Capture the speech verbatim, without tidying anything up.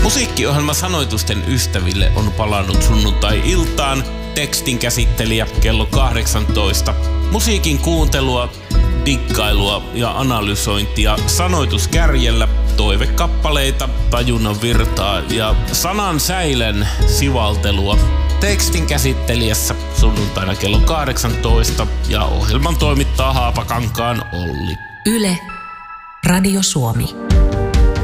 Musiikkiohjelma Sanoitusten ystäville on palannut sunnuntai-iltaan. Tekstin käsittelijä kello kahdeksantoista. Musiikin kuuntelua, diggailua ja analysointia sanoituskärjellä, toivekappaleita, tajunnan virtaa ja sanan säilen sivaltelua. Tekstin käsittelijässä sunnuntaina kello kahdeksantoista ja ohjelman toimittaa Haapakankaan Olli. Yle, Radio Suomi.